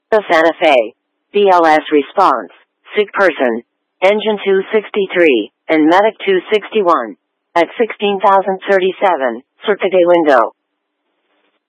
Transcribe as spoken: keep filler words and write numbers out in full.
The Santa Fe. B L S response. Sick person. Engine two sixty-three, and medic two sixty-one. At sixteen thousand thirty-seven, Circa de Lindo.